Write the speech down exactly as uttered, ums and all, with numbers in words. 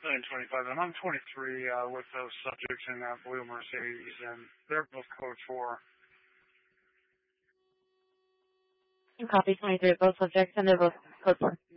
saying twenty-five, and I'm twenty-three uh, with those subjects in that blue Mercedes, and they're both code four. You copy twenty-three of both subjects, and they're both code four.